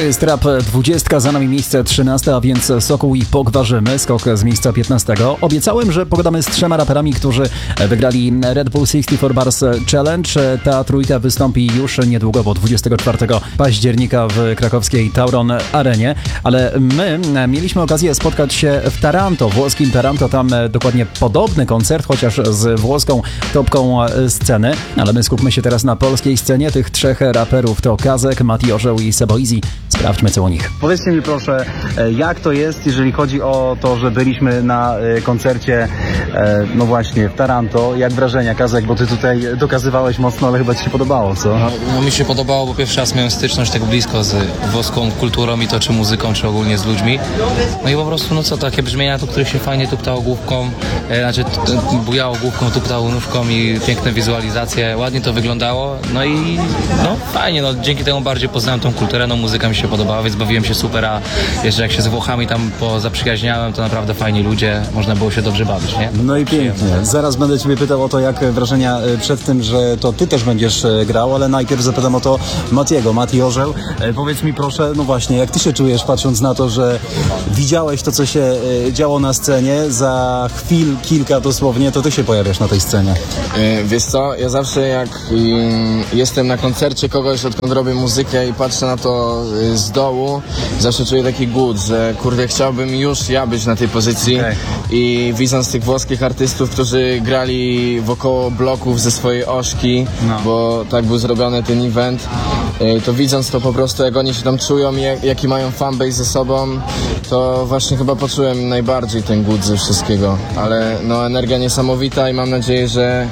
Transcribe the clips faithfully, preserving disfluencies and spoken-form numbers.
jest Rap dwudziestka, za nami miejsce trzynaste, a więc Sokół i Pogwarzymy, skok z miejsca piętnastego. Obiecałem, że pogadamy z trzema raperami, którzy wygrali Red Bull sześćdziesiąt cztery Bars Challenge. Ta trójka wystąpi już niedługo, bo dwudziestego czwartego października w krakowskiej Tauron Arenie. Ale my mieliśmy okazję spotkać się w Taranto, włoskim Taranto. Tam dokładnie podobny koncert, chociaż z włoską topką sceny. Ale my skupmy się teraz na polskiej scenie. Tych trzech raperów to Kazek, Mati Orzeł i Sebo Easy. Sprawdźmy, co u nich. Powiedzcie mi proszę, jak to jest, jeżeli chodzi o to, że byliśmy na koncercie, no właśnie, w Taranto. Jak wrażenia, Kazek, bo ty tutaj dokazywałeś mocno, ale chyba ci się podobało, co? No, no mi się podobało, bo pierwszy raz miałem styczność tak blisko z włoską kulturą i to, czy muzyką, czy ogólnie z ludźmi. No i po prostu, no co, takie brzmienia, tu, których się fajnie tuptało główką, e, znaczy t, t, bujało główką, tuptało nóżką i piękne wizualizacje, ładnie to wyglądało. No i no fajnie, no dzięki temu bardziej poznałem tą kulturę, no muzyka mi się podobała, więc bawiłem się super, a jeszcze jak się z Włochami tam pozaprzyjaźniałem, to naprawdę fajni ludzie, można było się dobrze bawić, nie? No i pięknie. Zaraz będę ciebie pytał o to, jak wrażenia przed tym, że to ty też będziesz grał, ale najpierw zapytam o to Matiego, Mati Orzeł. E, powiedz mi proszę, no właśnie, jak ty się czujesz, patrząc na to, że widziałeś to, co się e, działo na scenie, za chwil, kilka dosłownie, to ty się pojawiasz na tej scenie. E, wiesz co, ja zawsze jak y, jestem na koncercie kogoś, odkąd robię muzykę i patrzę na to y, z dołu, zawsze czuję taki głód, że kurde, chciałbym już ja być na tej pozycji. Okay. I widząc tych włoskich artystów, którzy grali wokoło bloków ze swojej ośki, no. Bo tak był zrobiony ten event, to widząc to po prostu, jak oni się tam czują i jaki mają fanbase ze sobą, to właśnie chyba poczułem najbardziej ten głód ze wszystkiego. Ale no, energia niesamowita i mam nadzieję, że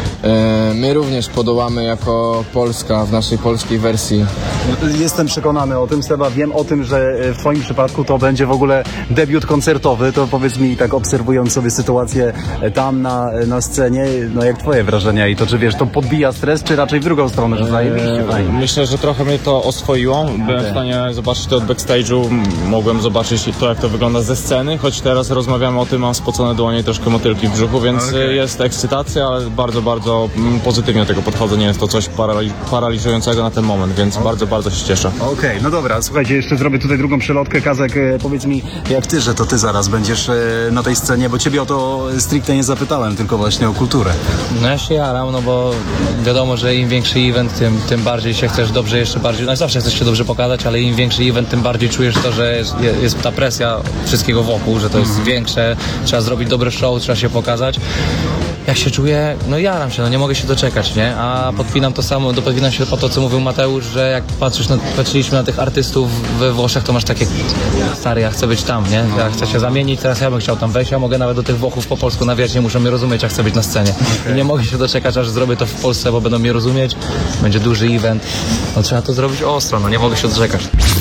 my również podołamy jako Polska w naszej polskiej wersji. Jestem przekonany o tym, Seba, wiem o tym, że w twoim przypadku to będzie w ogóle debiut koncertowy. To powiedz mi, tak obserwując sobie sytuację tam na, na scenie, no jak twoje wrażenia i to, czy wiesz, to podbija stres, czy raczej w drugą stronę, że zajebiście fajnie? Myślę, że trochę mnie to oswoiło. Byłem okay. w stanie zobaczyć to od backstage'u, mogłem zobaczyć to, jak to wygląda ze sceny, choć teraz rozmawiamy o tym, mam spocone dłonie i troszkę motylki w brzuchu, więc okay. jest ekscytacja, ale bardzo, bardzo pozytywnie do tego podchodzę, nie jest to coś parali- paraliżującego na ten moment, więc okay. bardzo, bardzo się cieszę. Okej, okay, no dobra, słuchajcie, jeszcze zrobię tutaj drugą przelotkę. Kazek, powiedz mi, jak ty, że to ty zaraz będziesz na tej scenie, bo ciebie o to stricte nie zapytałem, tylko właśnie o kulturę. No ja się jaram, no bo wiadomo, że im większy event, tym, tym bardziej się chcesz dobrze, jeszcze bardziej, no zawsze chcesz się dobrze pokazać, ale im większy event, tym bardziej czujesz to, że jest, jest ta presja wszystkiego wokół, że to jest mm-hmm. większe, trzeba zrobić dobre show, trzeba się pokazać. Jak się czuję, no jaram się, no nie mogę się doczekać, nie? A podpinam to samo, dopinam się po to, co mówił Mateusz, że jak patrzysz na, patrzyliśmy na tych artystów we Włoszech, to masz takie, stary, ja chcę być tam, nie? Ja chcę się zamienić, teraz ja bym chciał tam wejść, ja mogę nawet do tych Włochów po polsku nawijać, nie muszą mnie rozumieć, jak chcę być na scenie. Okay. I nie mogę się doczekać, aż zrobię to w Polsce, bo będą mnie rozumieć, będzie duży event, no trzeba to zrobić ostro, no nie mogę się doczekać.